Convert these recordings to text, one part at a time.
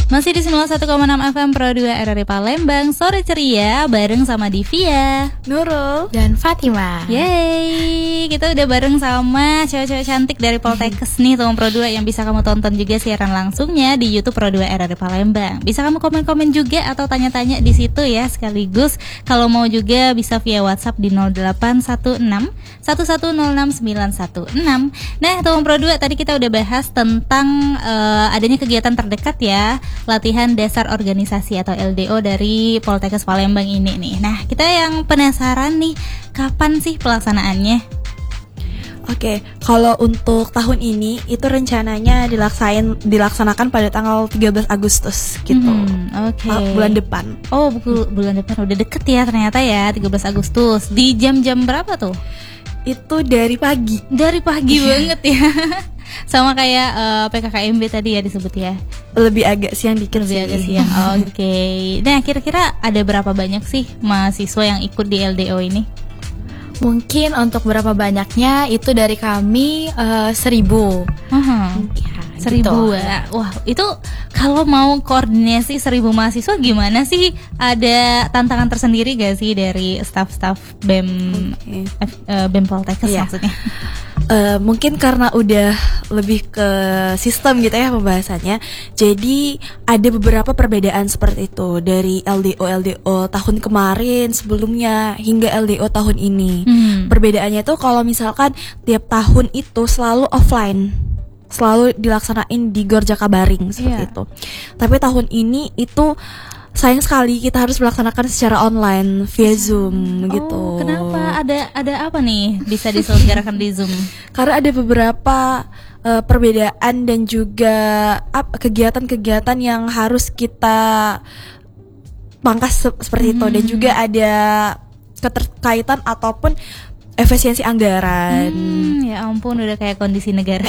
Masih di 91,6 FM Pro 2 RRI Palembang. Sore ceria bareng sama Divia, Nurul, dan Fatima. Yeay, kita udah bareng sama cewek-cewek cantik dari Poltekkes nih teman Pro 2 yang bisa kamu tonton juga siaran langsungnya di YouTube Pro 2 RRI Palembang. Bisa kamu komen-komen juga atau tanya-tanya di situ ya. Sekaligus kalau mau juga bisa via WhatsApp di 0816 1106916. Nah, teman Pro 2 tadi kita udah bahas tentang adanya kegiatan terdekat ya, latihan dasar organisasi atau LDO dari Poltekkes Palembang ini nih. Nah, kita yang penasaran nih, kapan sih pelaksanaannya? Oke, kalau untuk tahun ini itu rencananya dilaksanakan pada tanggal 13 Agustus gitu. Oke. Bulan depan. Oh, bulan depan udah deket ya ternyata ya, 13 Agustus. Di jam-jam berapa tuh? Itu dari pagi. Dari pagi banget ya. Sama kayak PKKMB tadi ya disebut ya. Lebih agak siang dikit Lebih sih. agak siang. Oke. Nah, kira-kira ada berapa banyak sih mahasiswa yang ikut di LDO ini? Mungkin untuk berapa banyaknya itu dari kami 1.000. Ya, 1.000 gitu. ya. Wah, itu kalau mau koordinasi 1.000 mahasiswa gimana sih? Ada tantangan tersendiri gak sih dari staf-staf BEM BEM Poltekkes Iya. maksudnya? Mungkin karena udah lebih ke sistem gitu ya pembahasannya. Jadi ada beberapa perbedaan seperti itu dari LDO tahun kemarin sebelumnya hingga LDO tahun ini. Perbedaannya tuh kalau misalkan tiap tahun itu selalu offline, selalu dilaksanain di Gor Jakabaring seperti itu. Tapi tahun ini itu sayang sekali kita harus melaksanakan secara online via Zoom gitu. Oh, kenapa? Ada apa nih bisa diselenggarakan di Zoom? Karena ada beberapa perbedaan dan juga kegiatan-kegiatan yang harus kita pangkas seperti itu, dan juga ada keterkaitan ataupun efisiensi anggaran. Ya ampun, udah kayak kondisi negara.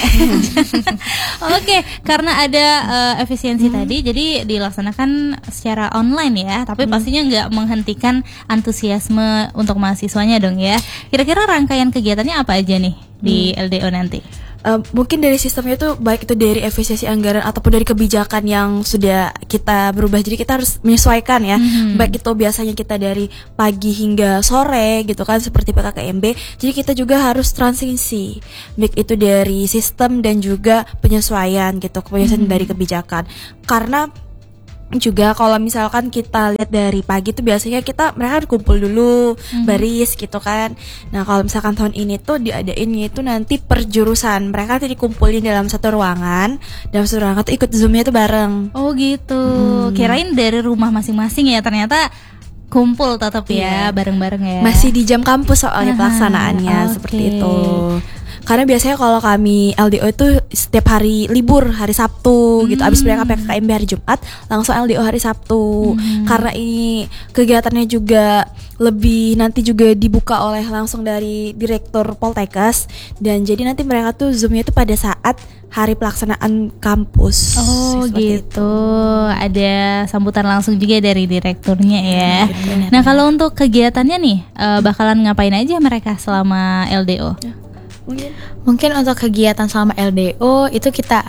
Oke, karena ada efisiensi tadi, jadi dilaksanakan secara online ya. Tapi pastinya nggak menghentikan antusiasme untuk mahasiswanya dong ya. Kira-kira rangkaian kegiatannya apa aja nih di LDO nanti? Mungkin dari sistemnya itu baik itu dari efisiensi anggaran ataupun dari kebijakan yang sudah kita berubah, jadi kita harus menyesuaikan ya. Baik itu biasanya kita dari pagi hingga sore gitu kan seperti PKKMB, jadi kita juga harus transisi baik itu dari sistem dan juga penyesuaian gitu, penyesuaian dari kebijakan. Karena juga kalau misalkan kita lihat dari pagi tuh biasanya mereka kumpul dulu baris gitu kan. Nah kalau misalkan tahun ini tuh diadainnya itu nanti per jurusan, mereka nanti dikumpulin dalam satu ruangan tuh ikut zoomnya tuh bareng. Oh gitu. Kirain dari rumah masing-masing ya, ternyata kumpul tetap ya, bareng-bareng ya. Masih di jam kampus soalnya pelaksanaannya seperti itu. Karena biasanya kalau kami LDO itu setiap hari libur, hari Sabtu gitu. Abis mereka PKKMB hari Jumat, langsung LDO hari Sabtu. Karena ini kegiatannya juga lebih nanti juga dibuka oleh langsung dari Direktur Poltekkes, dan jadi nanti mereka tuh zoomnya itu pada saat hari pelaksanaan kampus. Oh gitu. Ada sambutan langsung juga dari direkturnya ya. Nah, kalau untuk kegiatannya nih bakalan ngapain aja mereka selama LDO? Mungkin untuk kegiatan selama LDO itu kita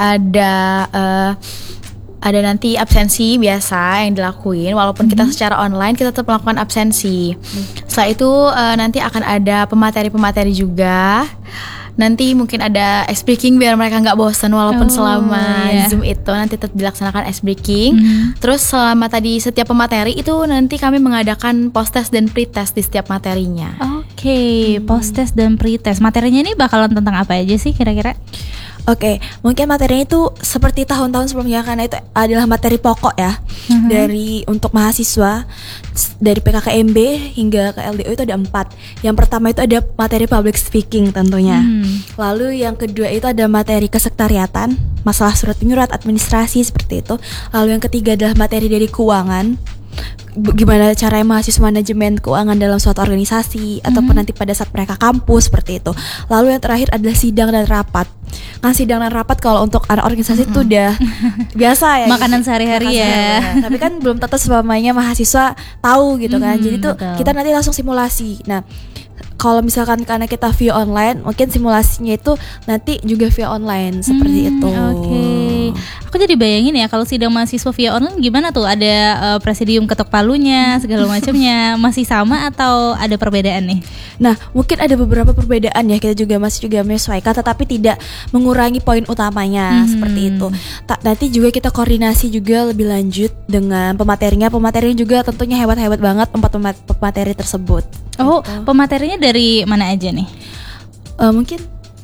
ada nanti absensi biasa yang dilakuin, walaupun kita secara online kita tetap melakukan absensi. Setelah itu nanti akan ada pemateri-pemateri juga. Nanti mungkin ada ice breaking biar mereka nggak bosan walaupun selama Zoom itu nanti tetap dilaksanakan ice breaking. Terus selama tadi setiap pemateri itu nanti kami mengadakan post test dan pre-test di setiap materinya. Oke, post test dan pre-test. Materinya ini bakalan tentang apa aja sih kira-kira? Oke, mungkin materinya itu seperti tahun-tahun sebelumnya, karena itu adalah materi pokok ya. Dari untuk mahasiswa dari PKKMB hingga ke LDO itu ada 4. Yang pertama itu ada materi public speaking tentunya. Lalu yang kedua itu ada materi kesekretariatan, masalah surat menyurat, administrasi seperti itu. Lalu yang ketiga adalah materi dari keuangan, gimana cara mahasiswa manajemen keuangan dalam suatu organisasi ataupun nanti pada saat mereka kampus seperti itu. Lalu yang terakhir adalah sidang dan rapat. Kan sidang dan rapat kalau untuk anak organisasi itu udah biasa ya, makanan sehari-hari ya. Tapi kan belum tentu semuanya mahasiswa tahu gitu kan. Jadi tuh betul. kita nanti langsung simulasi. Nah, kalau misalkan karena kita via online, mungkin simulasinya itu nanti juga via online seperti itu. Oke. Aku jadi bayangin ya kalau sidang mahasiswa via online gimana tuh? Ada presidium ketok palunya segala macamnya, masih sama atau ada perbedaan nih? Nah, mungkin ada beberapa perbedaan ya, kita juga masih menyesuaikan, tetapi tidak mengurangi poin utamanya seperti itu. Nanti juga kita koordinasi juga lebih lanjut dengan pematerinya juga tentunya hebat-hebat banget pemateri tersebut. Oh, pematerinya dari mana aja nih? Mungkin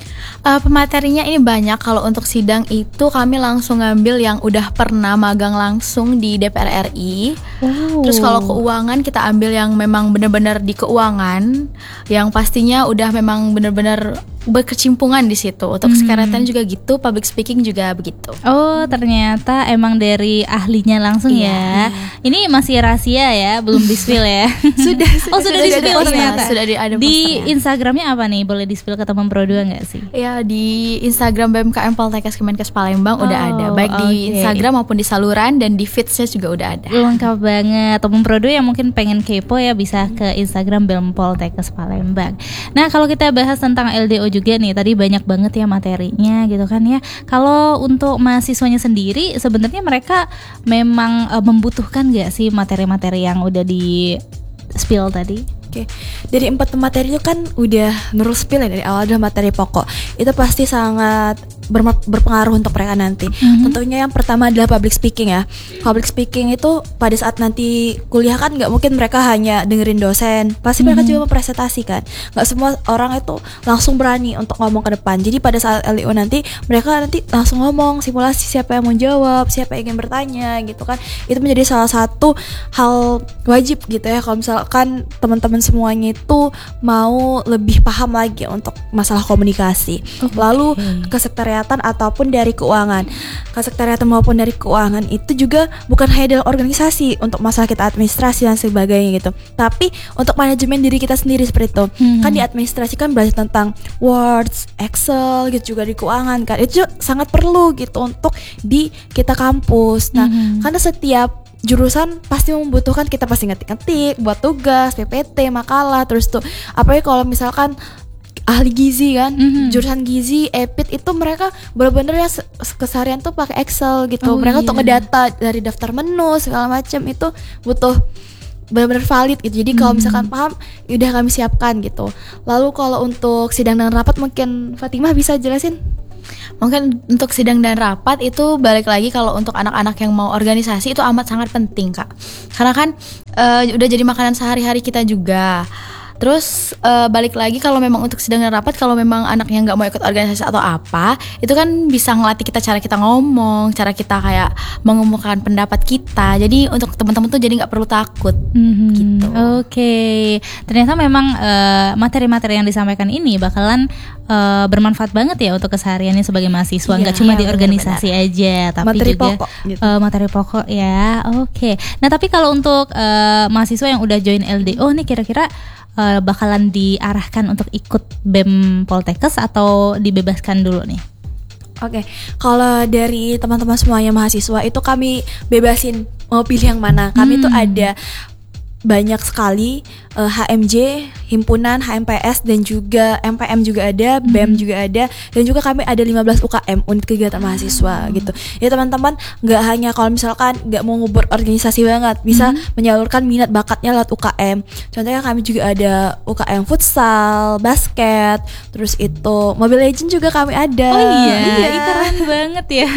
pematerinya ini banyak. Kalau untuk sidang itu kami langsung ngambil yang udah pernah magang langsung di DPR RI. Terus kalau keuangan kita ambil yang memang benar-benar di keuangan, yang pastinya udah memang benar-benar berkecimpungan di situ. Untuk sekretariatan juga gitu, public speaking juga begitu. Oh, ternyata emang dari ahlinya langsung ya. Ini masih rahasia ya, belum di-spill ya. sudah di-spill ternyata. Sudah ada di Instagramnya apa nih? Boleh di-spill ke teman Pro 2 nggak sih? Ya, di Instagram BMKM Poltekkes Kemenkes Palembang udah ada. Baik di Instagram maupun di saluran, dan di feeds-nya juga udah ada. Lengkap banget. Teman Pro 2 yang mungkin pengen kepo ya bisa ke Instagram BEM Poltekkes Palembang. Nah, kalau kita bahas tentang LDO juga nih, tadi banyak banget ya materinya gitu kan ya. Kalau untuk mahasiswanya sendiri sebenarnya mereka memang membutuhkan gak sih materi-materi yang udah di spill tadi? Oke, dari 4 materi itu kan udah nurul spill ya dari awal, adalah materi pokok. Itu pasti sangat berpengaruh untuk mereka nanti. Tentunya yang pertama adalah public speaking ya. Public speaking itu pada saat nanti kuliah kan nggak mungkin mereka hanya dengerin dosen, pasti mereka juga mempresentasikan. Nggak semua orang itu langsung berani untuk ngomong ke depan. Jadi pada saat LDO nanti mereka nanti langsung ngomong, simulasi siapa yang mau jawab, siapa yang ingin bertanya gitu kan. Itu menjadi salah satu hal wajib gitu ya, kalau misalkan teman-teman semuanya itu mau lebih paham lagi untuk masalah komunikasi. Lalu kesekretariatan ataupun dari keuangan. Kesekretariatan maupun dari keuangan itu juga bukan hanya dalam organisasi untuk masalah kita administrasi dan sebagainya gitu, tapi untuk manajemen diri kita sendiri seperti itu. Kan di administrasi kan belajar tentang Words, Excel gitu, juga di keuangan kan. Itu sangat perlu gitu untuk di kita kampus. Nah, karena setiap jurusan pasti membutuhkan, kita pasti ngetik-ngetik buat tugas, PPT, makalah, terus tuh apalagi kalau misalkan ahli gizi kan, jurusan gizi, EPIT itu mereka benar-benar ya keseharian tuh pakai Excel gitu. Mereka untuk ngedata dari daftar menu segala macam itu butuh benar-benar valid gitu. Jadi kalau misalkan paham, udah kami siapkan gitu. Lalu kalau untuk sidang dan rapat mungkin Fatimah bisa jelasin? Mungkin untuk sidang dan rapat itu balik lagi, kalau untuk anak-anak yang mau organisasi itu amat sangat penting, Kak. Karena kan udah jadi makanan sehari-hari kita juga. Terus balik lagi, kalau memang untuk sidang dan rapat, kalau memang anaknya nggak mau ikut organisasi atau apa, itu kan bisa ngelatih kita cara kita ngomong, cara kita kayak mengumumkan pendapat kita. Jadi untuk teman-teman tuh jadi nggak perlu takut gitu. Oke. Ternyata memang materi-materi yang disampaikan ini bakalan bermanfaat banget ya untuk kesehariannya sebagai mahasiswa, nggak cuma di organisasi aja, tapi materi juga pokok, gitu. Materi pokok ya. Oke. Nah, tapi kalau untuk mahasiswa yang udah join LDO nih, kira-kira bakalan diarahkan untuk ikut BEM Poltekkes atau dibebaskan dulu nih? Oke, kalau dari teman-teman semuanya mahasiswa itu kami bebasin mau pilih yang mana. Kami tuh ada banyak sekali HMJ, himpunan, HMPS, dan juga MPM juga ada, BEM juga ada, dan juga kami ada 15 UKM, unit kegiatan mahasiswa gitu. Ya teman-teman nggak hanya kalau misalkan nggak mau ngubur organisasi banget, bisa menyalurkan minat bakatnya lewat UKM. Contohnya kami juga ada UKM futsal, basket, terus itu Mobile Legends juga kami ada. Oh iya, keren banget ya.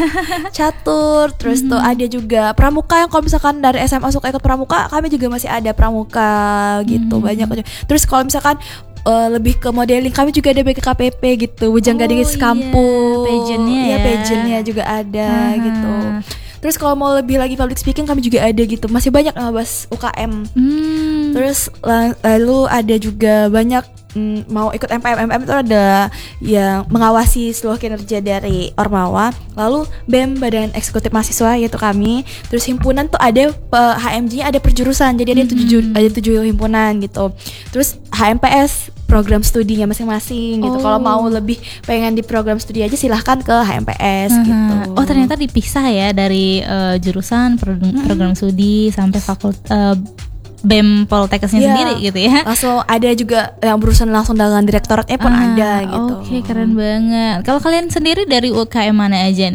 Catur, terus tuh ada juga pramuka, yang kalau misalkan dari SMA suka ikut pramuka, kami juga masih ada pramuka gitu. Banyak. Terus kalau misalkan lebih ke modeling, kami juga ada BKKPP gitu, Bujang Gading kampus. Pageantnya juga ada gitu. Terus kalau mau lebih lagi public speaking, kami juga ada gitu. Masih banyak 15 UKM. Terus lalu ada juga banyak mau ikut MPM itu ada yang mengawasi seluruh kinerja dari Ormawa. Lalu BEM, Badan Eksekutif Mahasiswa, yaitu kami. Terus himpunan tuh ada HMJ-nya ada perjurusan, jadi ada 7 himpunan gitu. Terus HMPS program studinya masing-masing gitu. Kalau mau lebih pengen di program studi aja silahkan ke HMPS gitu. Oh, ternyata dipisah ya dari jurusan program studi sampai BEM Poltekkesnya sendiri gitu ya. Langsung ada juga yang berurusan langsung dengan direktoratnya pun ada gitu. Oke, keren banget. Kalau kalian sendiri dari UKM mana aja nih?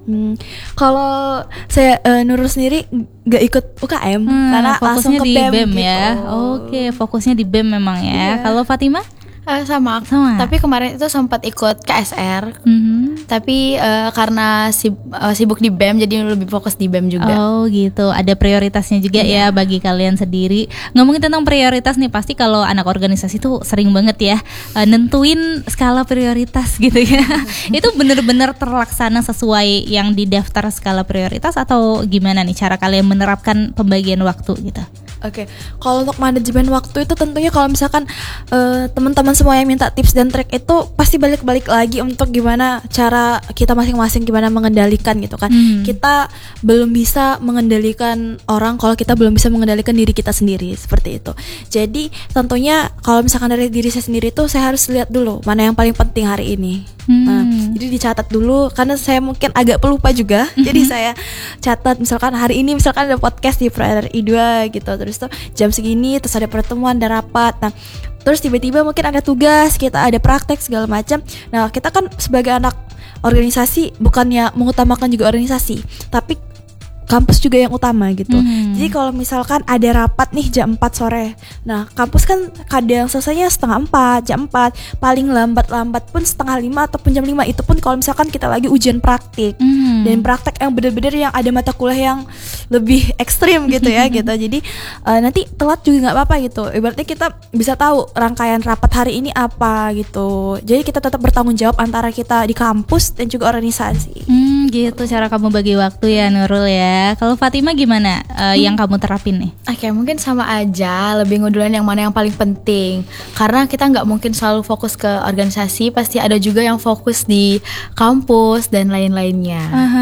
Kalau saya Nurul sendiri nggak ikut UKM karena langsung fokusnya ke di BEM BEM gitu. ya. Oke, fokusnya di BEM memang ya. Iya. Kalau Fatima? Sama. Tapi kemarin itu sempat ikut KSR. Tapi karena sibuk di BEM jadi lebih fokus di BEM juga. Oh gitu, ada prioritasnya juga ya bagi kalian sendiri. Ngomongin tentang prioritas nih, pasti kalau anak organisasi tuh sering banget ya nentuin skala prioritas gitu ya. Itu bener-bener terlaksana sesuai yang di daftar skala prioritas atau gimana nih cara kalian menerapkan pembagian waktu gitu? Oke, kalau untuk manajemen waktu itu tentunya kalau misalkan teman-teman semua yang minta tips dan trik itu pasti balik-balik lagi untuk gimana cara kita masing-masing gimana mengendalikan gitu kan. Kita belum bisa mengendalikan orang kalau kita belum bisa mengendalikan diri kita sendiri, seperti itu. Jadi tentunya kalau misalkan dari diri saya sendiri tuh saya harus lihat dulu mana yang paling penting hari ini. Nah, jadi dicatat dulu karena saya mungkin agak pelupa juga. Jadi saya catat misalkan hari ini misalkan ada podcast di Pro RRI 2 gitu. Terus tuh jam segini terus ada pertemuan, ada rapat. Nah, terus tiba-tiba mungkin ada tugas, kita ada praktek segala macam. Nah, kita kan sebagai anak organisasi bukannya mengutamakan juga organisasi, tapi kampus juga yang utama gitu. Jadi kalau misalkan ada rapat nih jam 4 sore. Nah, kampus kan kadang selesainya setengah 4, jam 4. Paling lambat pun setengah 5 ataupun jam 5. Itu pun kalau misalkan kita lagi ujian praktik. Dan praktek yang benar-benar yang ada mata kuliah yang lebih ekstrim gitu ya gitu. Jadi nanti telat juga nggak apa-apa gitu. Ibaratnya kita bisa tahu rangkaian rapat hari ini apa gitu. Jadi kita tetap bertanggung jawab antara kita di kampus dan juga organisasi. Gitu cara kamu bagi waktu ya Nurul ya. Kalau Fatima gimana yang kamu terapin nih? Oke, mungkin sama aja, lebih ngeduluin yang mana yang paling penting. Karena kita nggak mungkin selalu fokus ke organisasi, pasti ada juga yang fokus di kampus dan lain-lainnya.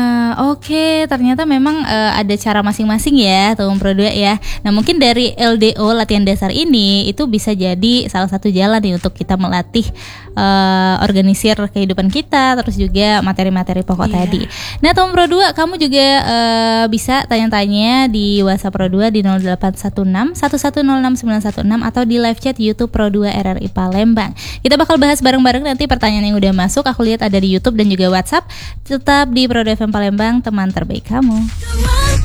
Oke, ternyata memang ada cara masing-masing ya Tumum Pro 2 ya. Nah, mungkin dari LDO latihan dasar ini itu bisa jadi salah satu jalan nih untuk kita melatih organisir kehidupan kita, terus juga materi-materi pokok tadi. Nah, Tumum Pro 2 kamu juga bisa tanya-tanya di WhatsApp Pro 2 di 0816 1106 916 atau di live chat YouTube Pro 2 RRI Palembang. Kita bakal bahas bareng-bareng nanti pertanyaan yang udah masuk. Aku lihat ada di YouTube dan juga WhatsApp. Tetap di Pro 2 FM Palembang, teman terbaik kamu.